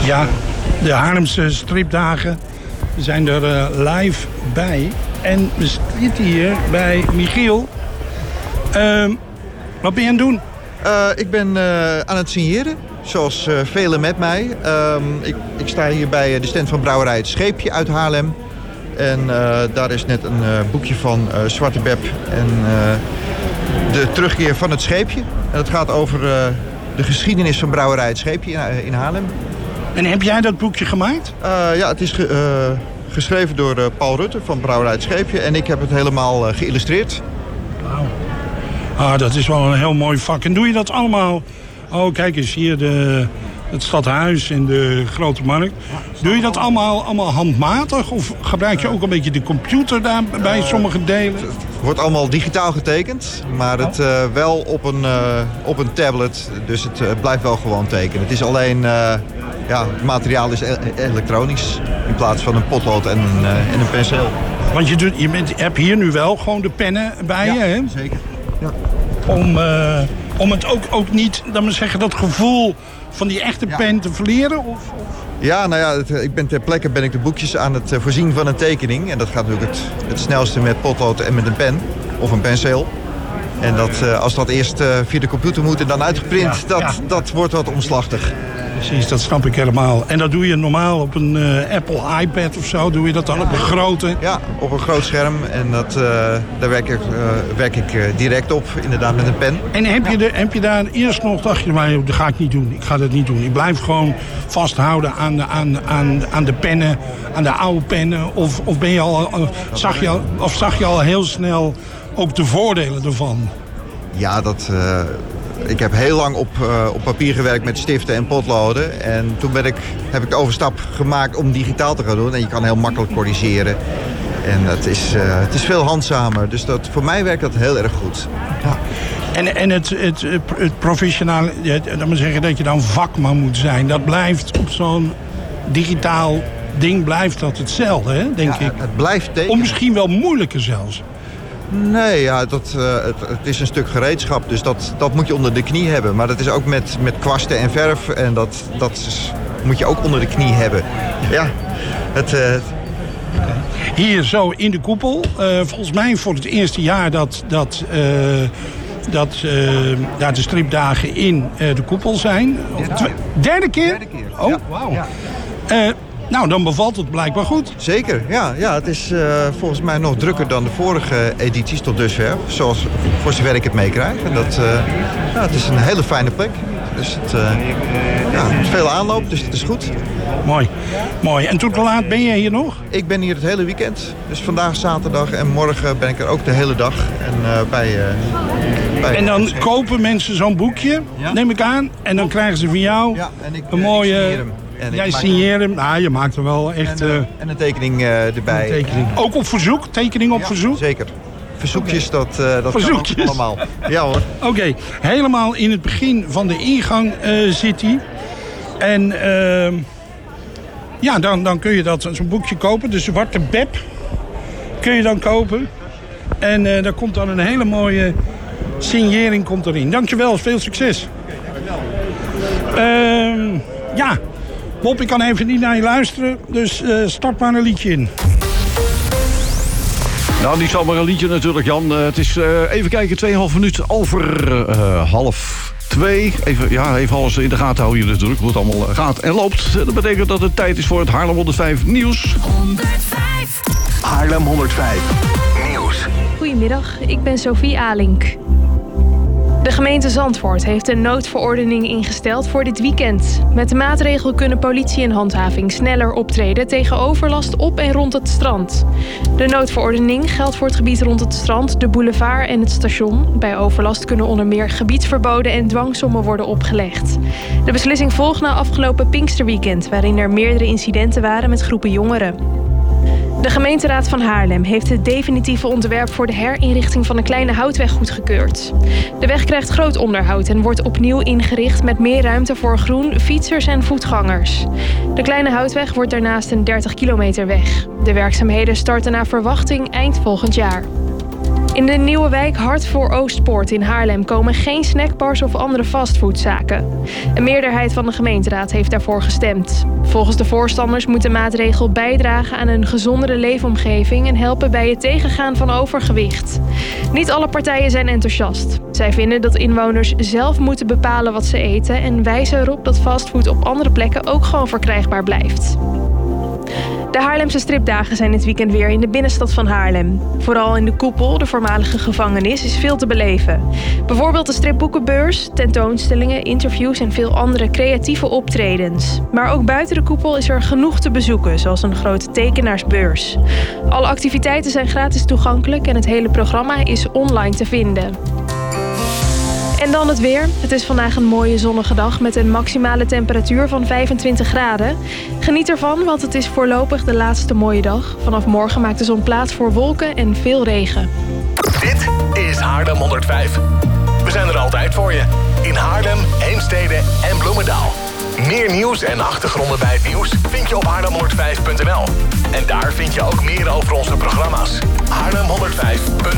Ja, de Haarlemse stripdagen zijn er live bij. En we zitten hier bij Michiel. Wat ben je aan het doen? Ik ben aan het signeren, zoals velen met mij. Ik sta hier bij de stand van Brouwerij Het Scheepje uit Haarlem. En daar is net een boekje van Zwarte Beb en de terugkeer van het scheepje. En dat gaat over de geschiedenis van Brouwerij Het Scheepje in Haarlem. En heb jij dat boekje gemaakt? Ja, het is geschreven door Paul Rutte van Brouwerij Het Scheepje. En ik heb het helemaal geïllustreerd. Wauw. Ah, dat is wel een heel mooi vak. En doe je dat allemaal? Oh, kijk eens hier het stadhuis en de Grote Markt. Doe je dat allemaal handmatig? Of gebruik je ook een beetje de computer daar bij sommige delen? Het wordt allemaal digitaal getekend, maar het wel op een tablet. Dus het blijft wel gewoon tekenen. Het is alleen, het materiaal is elektronisch in plaats van een potlood en een penseel. Want je hebt hier nu wel gewoon de pennen bij je, hè? Zeker. Ja. Om het ook niet, dan maar zeggen, dat gevoel van die echte pen te verleren? Of? Ja, nou ja, ter plekke ben ik de boekjes aan het voorzien van een tekening. En dat gaat natuurlijk het snelste met potlood en met een pen of een penseel. En als dat eerst via de computer moet en dan uitgeprint, dat wordt wat omslachtig. Precies, dat snap ik helemaal. En dat doe je normaal op een Apple iPad of zo? Doe je dat dan op een grote? Ja, op een groot scherm. En daar werk ik direct op, inderdaad met een pen. En heb je daar eerst nog, dacht je, maar dat ga ik niet doen. Ik ga dat niet doen. Ik blijf gewoon vasthouden aan de pennen, aan de oude pennen. Of ben je zag je al heel snel ook de voordelen ervan? Ja, ik heb heel lang op papier gewerkt met stiften en potloden. En toen heb ik de overstap gemaakt om digitaal te gaan doen. En je kan heel makkelijk corrigeren. En het is veel handzamer. Dus voor mij werkt dat heel erg goed. Ja. En het professionele, dat moet zeggen dat je dan vakman moet zijn. Dat blijft op zo'n digitaal ding blijft dat hetzelfde, hè, denk ik. Het blijft tekenen. Of misschien wel moeilijker zelfs. Nee, ja, het is een stuk gereedschap, dus dat moet je onder de knie hebben. Maar dat is ook met kwasten en verf en dat moet je ook onder de knie hebben. Ja, Hier zo in de koepel, volgens mij voor het eerste jaar dat de stripdagen in de koepel zijn. Derde keer? Derde keer. Oh, ja. wauw. Ja. Nou, dan bevalt het blijkbaar goed. Zeker, ja. Het is volgens mij nog drukker dan de vorige edities tot dusver. Voor zover ik het meekrijg. En het is een hele fijne plek. Dus het is veel aanloop, dus het is goed. Mooi. En tot hoe laat ben jij hier nog? Ik ben hier het hele weekend. Dus vandaag zaterdag en morgen ben ik er ook de hele dag. En dan kopen mensen zo'n boekje, neem ik aan. En dan krijgen ze van jou een mooie... Jij signeert hem. Nou, je maakt er wel echt... En een tekening erbij. Een tekening. Ook op verzoek? Tekening op verzoek? Zeker. Verzoekjes, dat Verzoekjes. kan ook allemaal. Ja hoor. Oké, helemaal in het begin van de ingang zit hij. En dan kun je zo'n boekje kopen. De Zwarte Beb kun je dan kopen. En daar komt dan een hele mooie signering komt erin. Dankjewel, veel succes. Bob, ik kan even niet naar je luisteren, dus start maar een liedje in. Nou, niet zomaar een liedje natuurlijk, Jan. Het is even kijken, 2,5 minuten over 1:30. Even alles in de gaten houden hier natuurlijk, hoe het allemaal gaat en loopt. Dat betekent dat het tijd is voor het Haarlem 105 nieuws. 105. Haarlem 105 nieuws. Goedemiddag, ik ben Sophie Alink. De gemeente Zandvoort heeft een noodverordening ingesteld voor dit weekend. Met de maatregel kunnen politie en handhaving sneller optreden tegen overlast op en rond het strand. De noodverordening geldt voor het gebied rond het strand, de boulevard en het station. Bij overlast kunnen onder meer gebiedsverboden en dwangsommen worden opgelegd. De beslissing volgt na afgelopen Pinksterweekend, waarin er meerdere incidenten waren met groepen jongeren. De gemeenteraad van Haarlem heeft het definitieve ontwerp voor de herinrichting van de Kleine Houtweg goedgekeurd. De weg krijgt groot onderhoud en wordt opnieuw ingericht met meer ruimte voor groen, fietsers en voetgangers. De Kleine Houtweg wordt daarnaast een 30 kilometer weg. De werkzaamheden starten naar verwachting eind volgend jaar. In de nieuwe wijk Hart voor Oostpoort in Haarlem komen geen snackbars of andere fastfoodzaken. Een meerderheid van de gemeenteraad heeft daarvoor gestemd. Volgens de voorstanders moet de maatregel bijdragen aan een gezondere leefomgeving en helpen bij het tegengaan van overgewicht. Niet alle partijen zijn enthousiast. Zij vinden dat inwoners zelf moeten bepalen wat ze eten en wijzen erop dat fastfood op andere plekken ook gewoon verkrijgbaar blijft. De Haarlemse stripdagen zijn dit weekend weer in de binnenstad van Haarlem. Vooral in de Koepel, de voormalige gevangenis, is veel te beleven. Bijvoorbeeld de stripboekenbeurs, tentoonstellingen, interviews en veel andere creatieve optredens. Maar ook buiten de Koepel is er genoeg te bezoeken, zoals een grote tekenaarsbeurs. Alle activiteiten zijn gratis toegankelijk en het hele programma is online te vinden. En dan het weer. Het is vandaag een mooie zonnige dag met een maximale temperatuur van 25 graden. Geniet ervan, want het is voorlopig de laatste mooie dag. Vanaf morgen maakt de zon plaats voor wolken en veel regen. Dit is Haarlem 105. We zijn er altijd voor je. In Haarlem, Heemstede en Bloemendaal. Meer nieuws en achtergronden bij het nieuws vind je op haarlem105.nl. En daar vind je ook meer over onze programma's. Haarlem105.nl